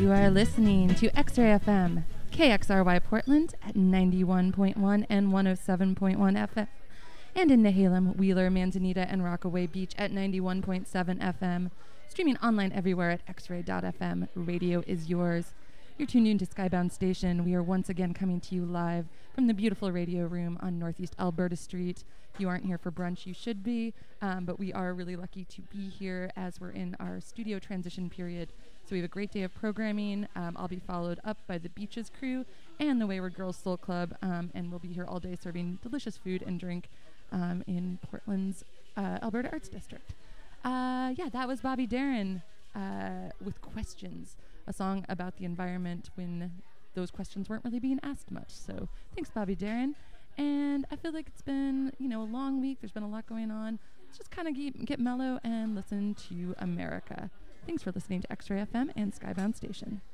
You are listening to X-Ray FM, KXRY Portland at 91.1 and 107.1 FM, and in Nehalem, Wheeler, Manzanita, and Rockaway Beach at 91.7 FM. Streaming online everywhere at xray.fm. Radio is yours. You're tuned in to Skybound Station. We are once again coming to you live from the beautiful radio room on Northeast Alberta Street. If you aren't here for brunch, you should be, but we are really lucky to be here as we're in our studio transition period. So we have a great day of programming. I'll be followed up by the Beaches crew and the Wayward Girls Soul Club, and we'll be here all day serving delicious food and drink in Portland's Alberta Arts District. That was Bobby Darin with Questions, a song about the environment when those questions weren't really being asked much. So thanks, Bobby Darin. And I feel like it's been, a long week. There's been a lot going on. Let's just kind of get mellow and listen to America. Thanks for listening to X-Ray FM and Skybound Station.